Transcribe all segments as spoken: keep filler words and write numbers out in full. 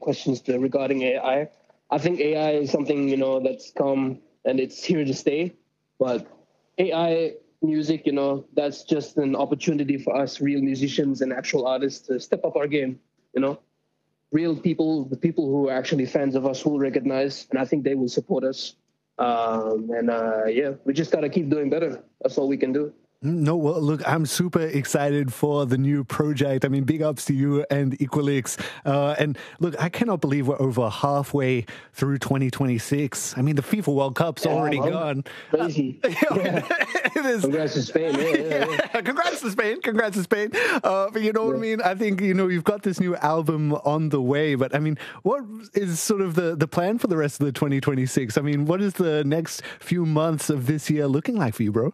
questions to, regarding A I. I think A I is something, you know, that's come and it's here to stay. But A I music, you know, that's just an opportunity for us real musicians and actual artists to step up our game, you know. Real people, the people who are actually fans of us will recognize, and I think they will support us. Um, and uh, yeah, we just got to keep doing better. That's all we can do. No, well, look, I'm super excited for the new project. I mean, big ups to you and Equalix. Uh, and look, I cannot believe we're over halfway through twenty twenty-six. I mean, the FIFA World Cup's yeah, already man. gone. Crazy. Uh, yeah. it is. Congrats to Spain. Yeah, yeah, yeah. Congrats to Spain. Congrats to Spain. Uh, but you know yeah. what I mean? I think, you know, you've got this new album on the way. But I mean, what is sort of the, the plan for the rest of the twenty twenty-six? I mean, what is the next few months of this year looking like for you, bro?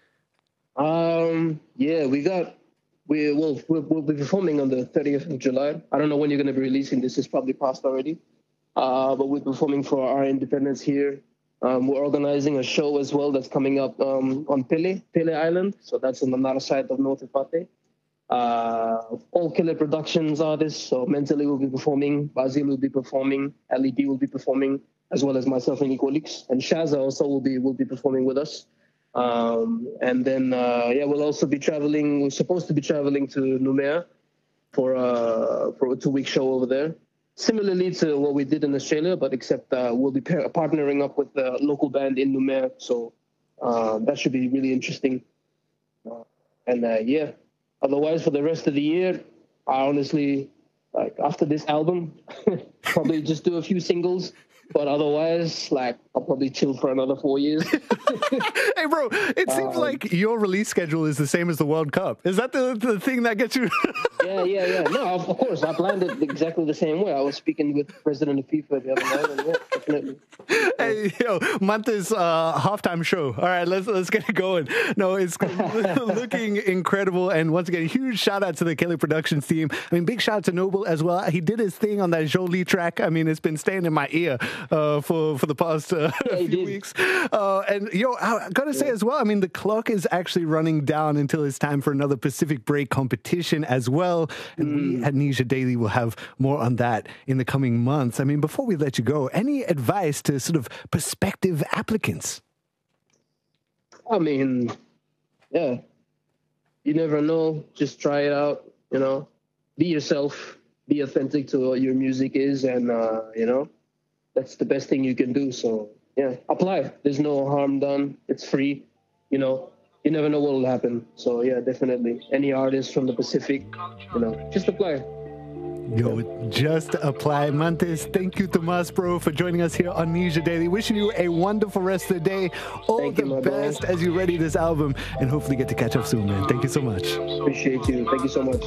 Um, yeah, we got, we will, we'll, we'll be performing on the thirtieth of July. I don't know when you're going to be releasing this. It's probably passed already. Uh, but we're performing for our independence here. Um, we're organizing a show as well that's coming up um, on Pele, Pele Island. So that's on the north side of North Ipate. Uh, all Killer Productions artists. So Mentally will be performing. Basil will be performing. L E D will be performing, as well as myself and Equalix. And Shaza also will be, will be performing with us. Um, and then, uh, yeah, we'll also be traveling. We're supposed to be traveling to Noumea for, uh, for a two-week show over there. Similarly to what we did in Australia, but except uh, we'll be par- partnering up with the local band in Noumea. So uh, that should be really interesting. Uh, and, uh, yeah, otherwise for the rest of the year, I honestly, like, after this album, probably just do a few singles. But otherwise, like, I'll probably chill for another four years. Hey, bro, it seems um, like your release schedule is the same as the World Cup. Is that the, the thing that gets you? yeah, yeah, yeah. No, of course. I planned it exactly the same way. I was speaking with the president of FIFA the other night, and yeah, definitely. Hey, yo, Mantis uh, halftime show. All right, let's let's get it going. No, it's looking incredible. And once again, huge shout out to the Killer Productions team. I mean, big shout out to Noble as well. He did his thing on that Jolie track. I mean, it's been staying in my ear uh, for, for the past uh, yeah, few did. weeks. Uh, and, yo, I got to say as well, I mean, the clock is actually running down until it's time for another Pacific Break competition as well. And mm. we at Nisha Daily will have more on that in the coming months. I mean, before we let you go, any advice to sort of prospective applicants? I mean, yeah, you never know. Just try it out, you know, be yourself, be authentic to what your music is. And, uh, you know, that's the best thing you can do. So, yeah, apply. There's no harm done. It's free. You know, you never know what will happen. So, yeah, definitely. Any artist from the Pacific, you know, just apply. Yo, just apply. Mantis, thank you, Tomas, bro, for joining us here on Nisha Daily. Wishing you a wonderful rest of the day. All thank the you, best bro. as you ready this album, and hopefully get to catch up soon, man. Thank you so much. Appreciate you. Thank you so much.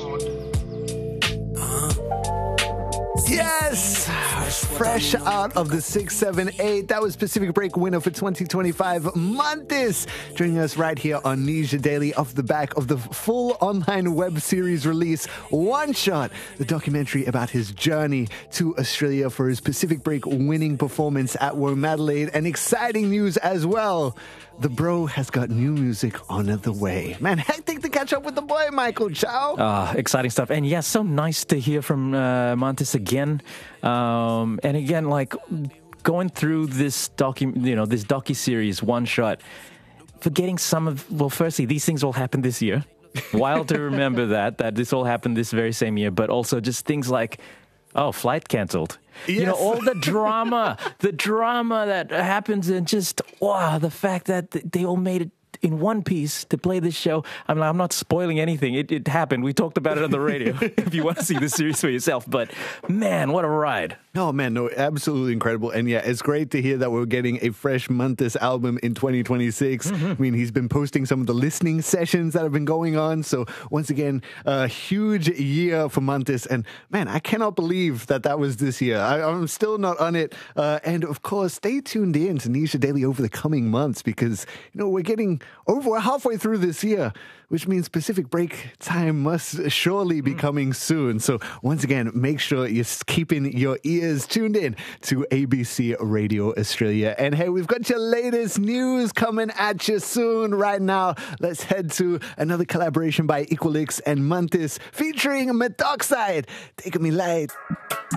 Yes! Fresh out of the six seven eight. That was Pacific Break winner for twenty twenty-five, Mantis, joining us right here on Nisha Daily off the back of the full online web series release, One Shot, the documentary about his journey to Australia for his Pacific Break winning performance at Womadelaide. And exciting news as well. The bro has got new music on the way. Man, hectic to catch up with the boy, Michael Chow. Ah, uh, exciting stuff. And yeah, so nice to hear from uh, Mantis again. Um, and again, like going through this docu, you know, this docu-series, One Shot, forgetting some of, well, firstly, these things all happened this year. Wild to remember that, that this all happened this very same year, but also just things like, oh, flight cancelled. Yes. You know, all the drama, the drama that happens, and just, wow, the fact that they all made it in one piece to play this show. I mean, I'm not spoiling anything. It, it happened. We talked about it on the radio if you want to see the series for yourself. But, man, what a ride. Oh, man, no, absolutely incredible. And, yeah, it's great to hear that we're getting a fresh Mantis album in twenty twenty-six. Mm-hmm. I mean, he's been posting some of the listening sessions that have been going on. So, once again, a huge year for Mantis. And, man, I cannot believe that that was this year. I, I'm still not on it. Uh, and, of course, stay tuned in to Nisha Daily over the coming months because, you know, we're getting over we're halfway through this year, which means Pacific Break time must surely be coming soon. So once again, make sure you're keeping your ears tuned in to A B C Radio Australia. And hey, we've got your latest news coming at you soon. Right now, let's head to another collaboration by Equalix and Mantis featuring Methoxide. Take Me Light.